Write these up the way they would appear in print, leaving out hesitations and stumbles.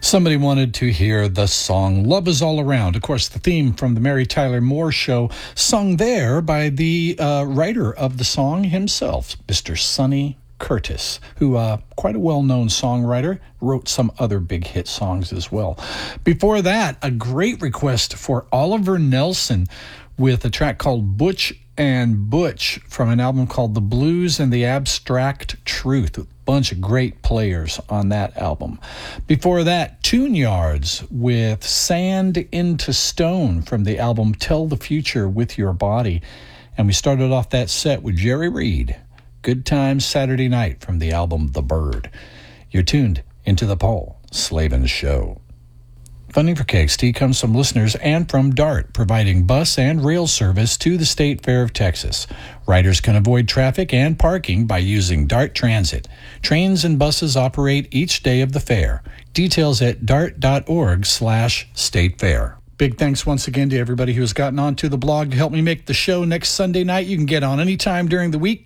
Somebody wanted to hear the song Love Is All Around. Of course, the theme from the Mary Tyler Moore Show, sung there by the writer of the song himself, Mr. Sonny Curtis, who quite a well-known songwriter, wrote some other big hit songs as well. Before that, a great request for Oliver Nelson with a track called Butch and Butch from an album called The Blues and the Abstract Truth. A bunch of great players on that album. Before that, Tune Yards with Sand into Stone from the album Tell the Future with Your Body. And we started off that set with Jerry Reed, Good Times Saturday Night from the album The Bird. You're tuned into the Paul Slavin Show. Funding for KXT comes from listeners and from DART, providing bus and rail service to the State Fair of Texas. Riders can avoid traffic and parking by using DART Transit. Trains and buses operate each day of the fair. Details at dart.org/State Fair. Big thanks once again to everybody who has gotten onto the blog to help me make the show next Sunday night. You can get on anytime during the week.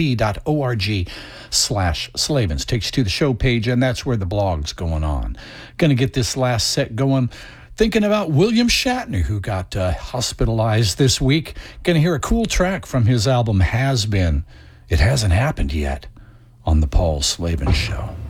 KXT.org/Slavins takes you to the show page, and that's where the blog's going on. Going to get this last set going. Thinking about William Shatner, who got hospitalized this week. Going to hear a cool track from his album Has Been. It hasn't happened yet on the Paul Slavin Show.